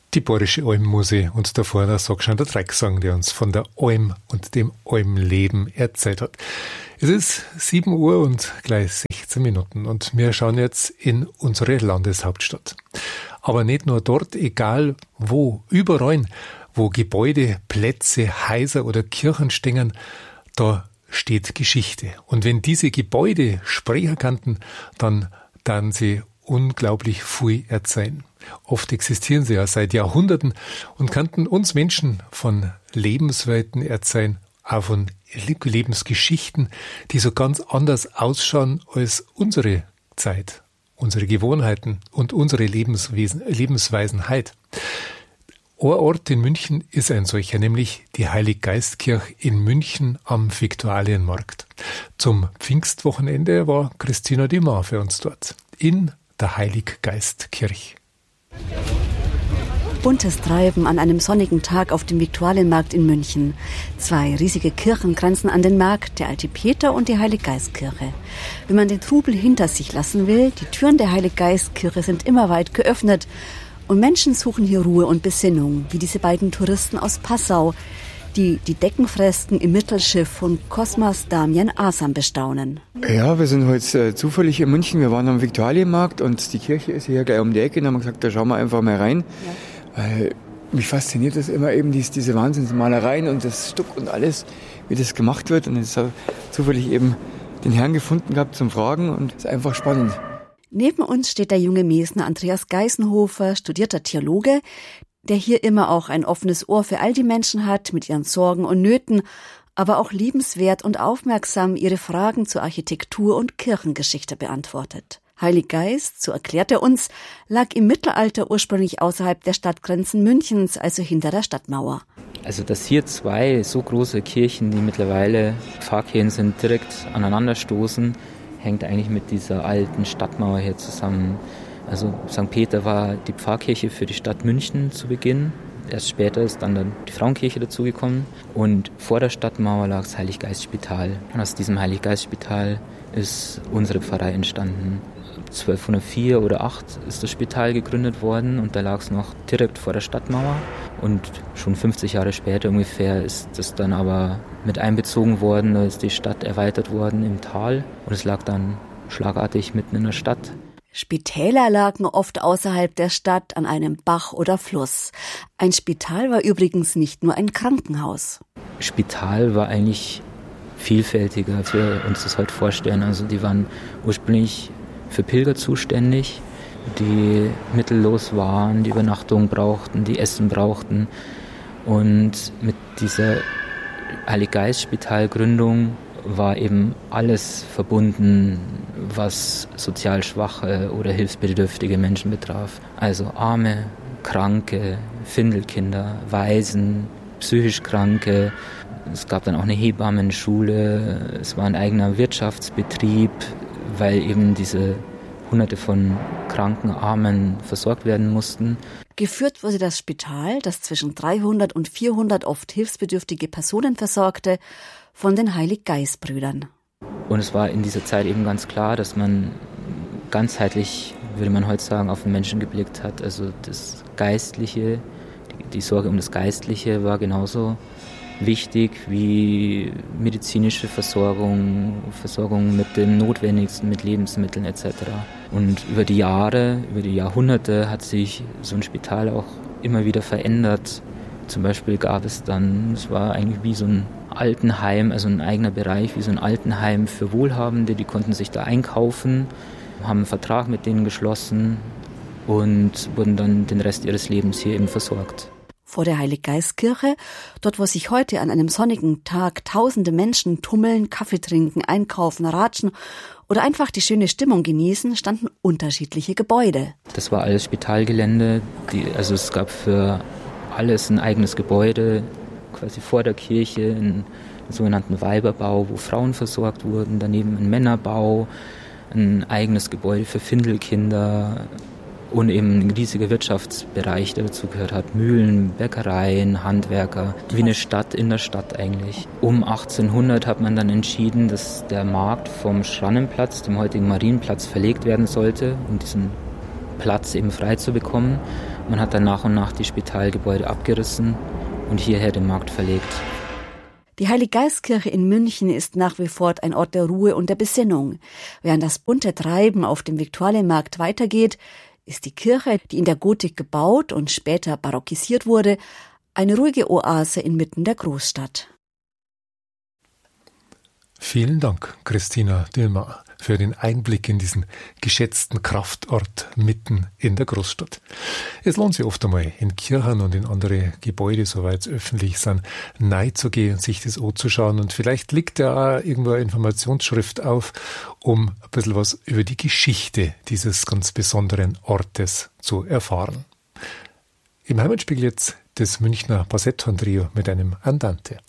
Die Bayerische Almmusik und davor der Sackschein der Drecksang, der uns von der Alm und dem Almleben erzählt hat. Es ist 7 Uhr und gleich 16 Minuten und wir schauen jetzt in unsere Landeshauptstadt. Aber nicht nur dort, egal wo, überall, wo Gebäude, Plätze, Häuser oder Kirchen stehen, da steht Geschichte. Und wenn diese Gebäude sprechen könnten, dann sie unglaublich viel erzählen. Oft existieren sie ja seit Jahrhunderten und könnten uns Menschen von Lebenswelten erzählen, auch von Lebensgeschichten, die so ganz anders ausschauen als unsere Zeit, unsere Gewohnheiten und unsere Lebensweisen heute. Ein Ort in München ist ein solcher, nämlich die Heiliggeistkirche in München am Viktualienmarkt. Zum Pfingstwochenende war Christina Dimar für uns dort in der Heiliggeistkirche. Buntes Treiben an einem sonnigen Tag auf dem Viktualienmarkt in München. 2 riesige Kirchen grenzen an den Markt, der Alte Peter und die Heiliggeistkirche. Wenn man den Trubel hinter sich lassen will, die Türen der Heiliggeistkirche sind immer weit geöffnet. Und Menschen suchen hier Ruhe und Besinnung, wie diese beiden Touristen aus Passau, die die Deckenfresken im Mittelschiff von Cosmas Damian Asam bestaunen. Ja, wir sind heute zufällig in München. Wir waren am Viktualienmarkt und die Kirche ist hier gleich um die Ecke. Und haben gesagt, da schauen wir einfach mal rein. Ja. Weil mich fasziniert das immer eben, diese Wahnsinnsmalereien und das Stuck und alles, wie das gemacht wird. Und jetzt habe ich zufällig eben den Herrn gefunden gehabt zum Fragen und es ist einfach spannend. Neben uns steht der junge Mesner Andreas Geisenhofer, studierter Theologe, der hier immer auch ein offenes Ohr für all die Menschen hat mit ihren Sorgen und Nöten, aber auch liebenswert und aufmerksam ihre Fragen zur Architektur und Kirchengeschichte beantwortet. Heiliggeist, so erklärt er uns, lag im Mittelalter ursprünglich außerhalb der Stadtgrenzen Münchens, also hinter der Stadtmauer. Also dass hier 2 so große Kirchen, die mittlerweile Pfarrkirchen sind, direkt aneinanderstoßen, hängt eigentlich mit dieser alten Stadtmauer hier zusammen. Also St. Peter war die Pfarrkirche für die Stadt München zu Beginn. Erst später ist dann die Frauenkirche dazugekommen. Und vor der Stadtmauer lag das Heiliggeistspital. Und aus diesem Heiliggeistspital ist unsere Pfarrei entstanden. 1204 oder 8 ist das Spital gegründet worden und da lag es noch direkt vor der Stadtmauer. Und schon 50 Jahre später ungefähr ist das dann aber mit einbezogen worden, da ist die Stadt erweitert worden im Tal und es lag dann schlagartig mitten in der Stadt. Spitäler lagen oft außerhalb der Stadt an einem Bach oder Fluss. Ein Spital war übrigens nicht nur ein Krankenhaus. Spital war eigentlich vielfältiger, als wir uns das heute vorstellen. Also die waren ursprünglich für Pilger zuständig, die mittellos waren, die Übernachtung brauchten, die Essen brauchten. Und mit dieser Heiliggeistspitalgründung war eben alles verbunden, was sozial schwache oder hilfsbedürftige Menschen betraf. Also Arme, Kranke, Findelkinder, Waisen, psychisch Kranke. Es gab dann auch eine Hebammenschule, es war ein eigener Wirtschaftsbetrieb, weil eben diese Hunderte von kranken Armen versorgt werden mussten. Geführt wurde das Spital, das zwischen 300 und 400 oft hilfsbedürftige Personen versorgte, von den Heiliggeistbrüdern. Und es war in dieser Zeit eben ganz klar, dass man ganzheitlich, würde man heute sagen, auf den Menschen geblickt hat. Also das Geistliche, die Sorge um das Geistliche war genauso wichtig wie medizinische Versorgung mit dem Notwendigsten, mit Lebensmitteln etc. Und über die Jahre, über die Jahrhunderte hat sich so ein Spital auch immer wieder verändert. Zum Beispiel gab es dann, es war eigentlich wie so ein Altenheim, also ein eigener Bereich, wie so ein Altenheim für Wohlhabende, die konnten sich da einkaufen, haben einen Vertrag mit denen geschlossen und wurden dann den Rest ihres Lebens hier eben versorgt. Vor der Heiliggeistkirche, dort wo sich heute an einem sonnigen Tag tausende Menschen tummeln, Kaffee trinken, einkaufen, ratschen oder einfach die schöne Stimmung genießen, standen unterschiedliche Gebäude. Das war alles Spitalgelände, also es gab für alles ein eigenes Gebäude, quasi vor der Kirche, einen sogenannten Weiberbau, wo Frauen versorgt wurden, daneben ein Männerbau, ein eigenes Gebäude für Findelkinder und eben ein riesiger Wirtschaftsbereich, der dazu gehört hat. Mühlen, Bäckereien, Handwerker, wie eine Stadt in der Stadt eigentlich. Um 1800 hat man dann entschieden, dass der Markt vom Schrannenplatz, dem heutigen Marienplatz, verlegt werden sollte, um diesen Platz eben frei zu bekommen. Man hat dann nach und nach die Spitalgebäude abgerissen und hierher den Markt verlegt. Die Heilig-Geist-Kirche in München ist nach wie vor ein Ort der Ruhe und der Besinnung. Während das bunte Treiben auf dem Viktualienmarkt weitergeht, ist die Kirche, die in der Gotik gebaut und später barockisiert wurde, eine ruhige Oase inmitten der Großstadt. Vielen Dank, Christina Dillmar, für den Einblick in diesen geschätzten Kraftort mitten in der Großstadt. Es lohnt sich oft einmal, in Kirchen und in andere Gebäude, soweit es öffentlich sind, reinzugehen und sich das anzuschauen. Und vielleicht liegt ja auch irgendwo eine Informationsschrift auf, um ein bisschen was über die Geschichte dieses ganz besonderen Ortes zu erfahren. Im Heimatspiegel jetzt das Münchner Passetthorn-Trio mit einem Andante.